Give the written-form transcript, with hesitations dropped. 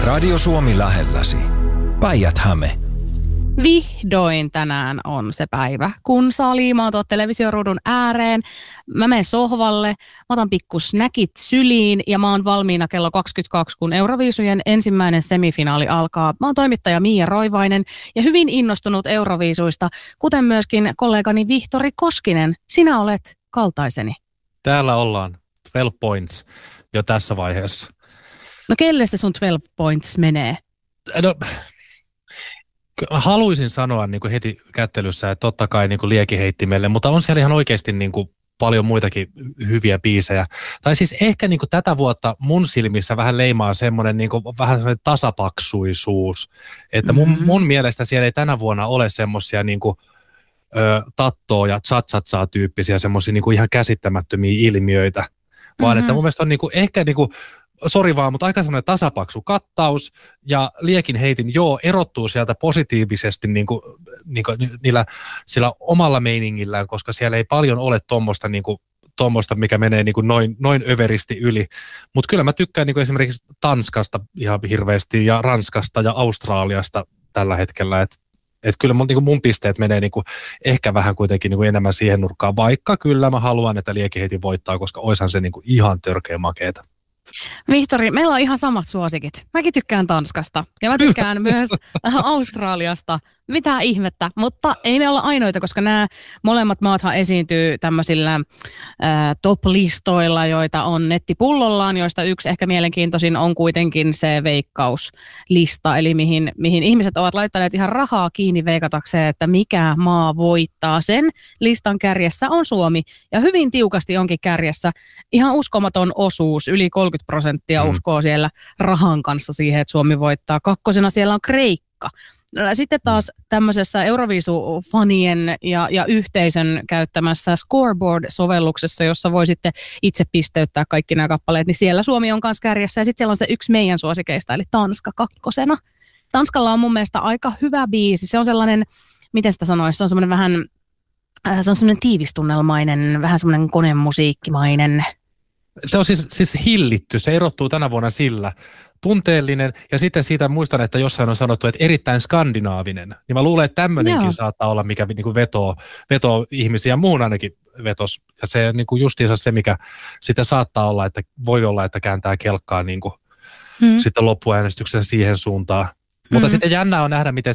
Radio Suomi lähelläsi. Päijät-Häme. Vihdoin tänään on se päivä, kun saa liimautua televisioruudun ääreen. Mä menen sohvalle, mä otan pikku snäkit syliin ja mä oon valmiina kello 22, kun Euroviisujen ensimmäinen semifinaali alkaa. Mä oon toimittaja Mia Roivainen ja hyvin innostunut Euroviisuista, kuten myöskin kollegani Vihtori Koskinen. Sinä olet kaltaiseni. Täällä ollaan 12 points jo tässä vaiheessa. No kelle se sun 12 points menee? No, haluaisin sanoa niin kuin heti kättelyssä, että totta kai niin kuin liekiheittimelle, mutta on siellä ihan oikeasti niin kuin paljon muitakin hyviä biisejä. Tai siis ehkä niin kuin tätä vuotta mun silmissä vähän leimaa semmoinen niin kuin vähän semmoinen tasapaksuisuus. Että mun mielestä siellä ei tänä vuonna ole semmoisia niin kuin tattoo ja cha-cha-cha tyyppisiä semmoisia niin kuin ihan käsittämättömiä ilmiöitä. Vaan että mun mielestä on niin kuin, ehkä niin kuin sori vaan, mutta aika semmoinen tasapaksu kattaus ja liekin heitin, erottuu sieltä positiivisesti sillä omalla meiningillään, koska siellä ei paljon ole tuommoista, mikä menee noin överisti yli. Mutta kyllä mä tykkään esimerkiksi Tanskasta ihan hirveästi ja Ranskasta ja Australiasta tällä hetkellä, että kyllä mun pisteet menee ehkä vähän kuitenkin enemmän siihen nurkkaan, vaikka kyllä mä haluan, että liekiheitin voittaa, koska oishan se ihan törkeä makeeta. Vihtori, meillä on ihan samat suosikit. Mäkin tykkään Tanskasta ja mä tykkään myös Australiasta. Mitä ihmettä, mutta ei me olla ainoita, koska nämä molemmat maathan esiintyy tämmöisillä top-listoilla, joita on nettipullollaan, joista yksi ehkä mielenkiintoisin on kuitenkin se veikkauslista, eli mihin ihmiset ovat laittaneet ihan rahaa kiinni veikatakseen, että mikä maa voittaa. Sen listan kärjessä on Suomi ja hyvin tiukasti onkin kärjessä ihan uskomaton osuus, yli 30% uskoo siellä rahan kanssa siihen, että Suomi voittaa. Kakkosena siellä on Kreikka. Sitten taas tämmöisessä Euroviisu-fanien ja yhteisön käyttämässä Scoreboard-sovelluksessa, jossa voi sitten itse pisteyttää kaikki nämä kappaleet, niin siellä Suomi on kanssa kärjessä ja sitten siellä on se yksi meidän suosikeista, eli Tanska kakkosena. Tanskalla on mun mielestä aika hyvä biisi. Se on sellainen, miten sitä sanoisi, se on semmoinen vähän, se on semmoinen tiivistunnelmainen, vähän semmoinen konemusiikkimainen. Se on siis hillitty, se erottuu tänä vuonna sillä. Tunteellinen, ja sitten siitä muistan, että jossain on sanottu, että erittäin skandinaavinen. Niin mä luulen, että tämmöinenkin saattaa olla, mikä vetoo ihmisiä, muun ainakin vetos. Ja se justiinsa se, mikä sitten saattaa olla, että voi olla, että kääntää kelkkaa sitten loppuäänestyksessä siihen suuntaan. Mutta sitten jännää on nähdä, miten